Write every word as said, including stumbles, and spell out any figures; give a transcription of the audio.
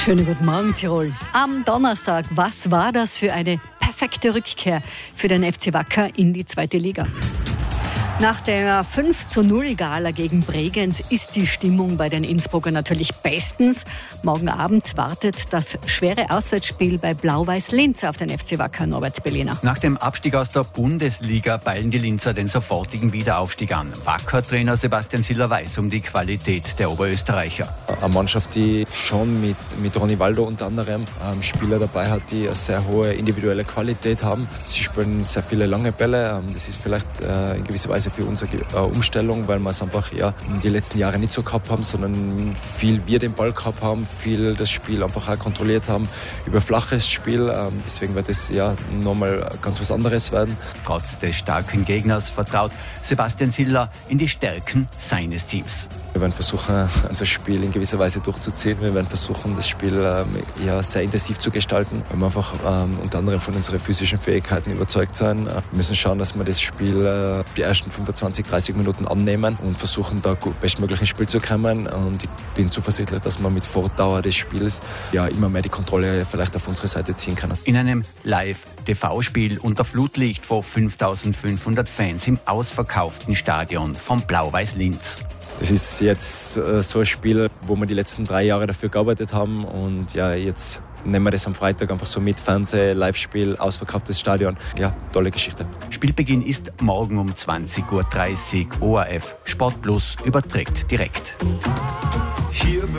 Schönen guten Morgen, Tirol. Am Donnerstag, was war das für eine perfekte Rückkehr für den F C Wacker in die zweite Liga? Nach der fünf zu null Gala gegen Bregenz ist die Stimmung bei den Innsbrucker natürlich bestens. Morgen Abend wartet das schwere Auswärtsspiel bei Blau-Weiß Linz auf den F C Wacker. Norbert Berliner. Nach dem Abstieg aus der Bundesliga peilen die Linzer den sofortigen Wiederaufstieg an. Wacker-Trainer Sebastian Siller weiß um die Qualität der Oberösterreicher. Eine Mannschaft, die schon mit, mit Ronny Waldo unter anderem ähm, Spieler dabei hat, die eine sehr hohe individuelle Qualität haben. Sie spielen sehr viele lange Bälle. Ähm, das ist vielleicht äh, in gewisser Weise für uns eine äh, Umstellung, weil wir es einfach ja, die letzten Jahre nicht so gehabt haben, sondern viel wir den Ball gehabt haben, viel das Spiel einfach auch kontrolliert haben über flaches Spiel. Ähm, deswegen wird es ja nochmal ganz was anderes werden. Trotz des starken Gegners vertraut Sebastian Siller in die Stärken seines Teams. Wir werden versuchen, unser Spiel in gewisser Weise durchzuziehen. Wir werden versuchen, das Spiel ähm, ja, sehr intensiv zu gestalten. Wir einfach ähm, unter anderem von unseren physischen Fähigkeiten überzeugt sein. Wir müssen schauen, dass wir das Spiel äh, die ersten fünfundzwanzig, dreißig Minuten annehmen und versuchen, da bestmöglich ins Spiel zu kommen. Und ich bin zuversichtlich, dass wir mit Fortdauer des Spiels ja immer mehr die Kontrolle vielleicht auf unsere Seite ziehen können. In einem Live-T V-Spiel unter Flutlicht vor fünftausendfünfhundert Fans im ausverkauften Stadion von Blau-Weiß Linz. Es ist jetzt äh, so ein Spiel, wo wir die letzten drei Jahre dafür gearbeitet haben und ja, jetzt nehmen wir das am Freitag einfach so mit. Fernseh, Live-Spiel, ausverkauftes Stadion. Ja, tolle Geschichte. Spielbeginn ist morgen um zwanzig Uhr dreißig. O R F Sport Plus überträgt direkt. Hier